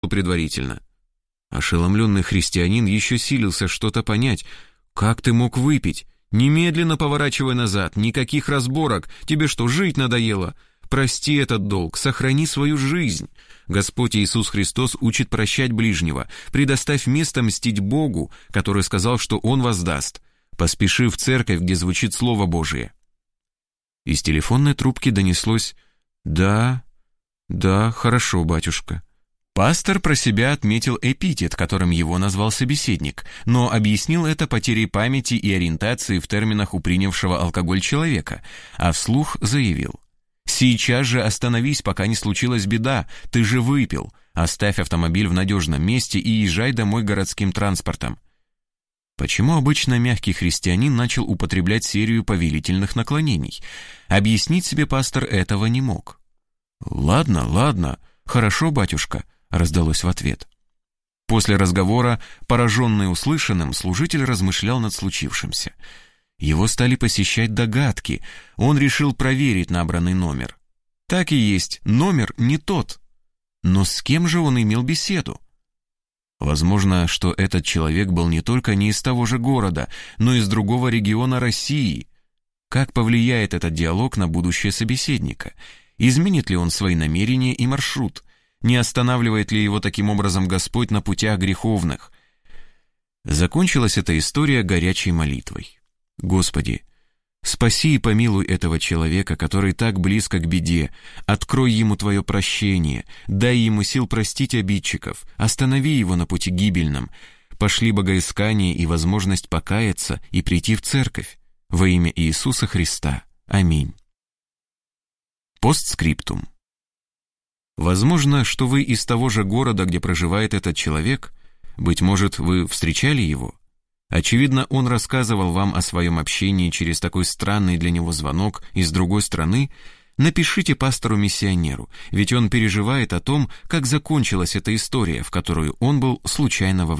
предварительно». Ошеломленный христианин еще силился что-то понять. «Как ты мог выпить? Немедленно поворачивай назад, никаких разборок. Тебе что, жить надоело? Прости этот долг, сохрани свою жизнь. Господь Иисус Христос учит прощать ближнего. Предоставь место мстить Богу, который сказал, что Он воздаст. Поспеши в церковь, где звучит Слово Божие». Из телефонной трубки донеслось: «Да, хорошо, батюшка». Пастор про себя отметил эпитет, которым его назвал собеседник, но объяснил это потерей памяти и ориентации в терминах у принявшего алкоголь человека, а вслух заявил: «Сейчас же остановись, пока не случилась беда, ты же выпил. Оставь автомобиль в надежном месте и езжай домой городским транспортом». Почему обычно мягкий христианин начал употреблять серию повелительных наклонений? Объяснить себе пастор этого не мог. «Ладно, хорошо, батюшка», — раздалось в ответ. После разговора, пораженный услышанным, служитель размышлял над случившимся. Его стали посещать догадки. Он решил проверить набранный номер. Так и есть, номер не тот. Но с кем же он имел беседу? Возможно, что этот человек был не только не из того же города, но и из другого региона России. Как повлияет этот диалог на будущее собеседника? Изменит ли он свои намерения и маршрут? Не останавливает ли его таким образом Господь на путях греховных? Закончилась эта история горячей молитвой. «Господи, спаси и помилуй этого человека, который так близко к беде. Открой ему Твое прощение, дай ему сил простить обидчиков, останови его на пути гибельном, пошли богоискание и возможность покаяться и прийти в церковь. Во имя Иисуса Христа. Аминь». Постскриптум. Возможно, что вы из того же города, где проживает этот человек. Быть может, вы встречали его? Очевидно, он рассказывал вам о своем общении через такой странный для него звонок из другой страны. Напишите пастору-миссионеру, ведь он переживает о том, как закончилась эта история, в которую он был случайно вовлечен.